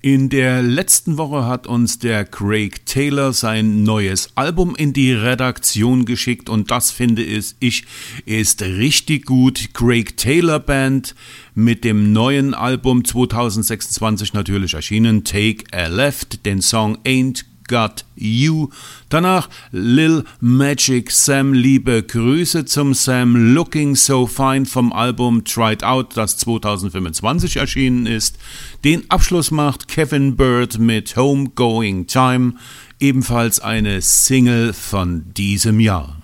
In der letzten Woche hat uns der Craig Taylor sein neues Album in die Redaktion geschickt und das finde ich ist richtig gut. Craig Taylor Band mit dem neuen Album 2026 natürlich erschienen, Take a Left, den Song Ain't Got You. Danach Lil Magic Sam, liebe Grüße zum Sam, Looking So Fine vom Album Tried Out, das 2025 erschienen ist. Den Abschluss macht Kevin Bird mit Homegoing Time, ebenfalls eine Single von diesem Jahr.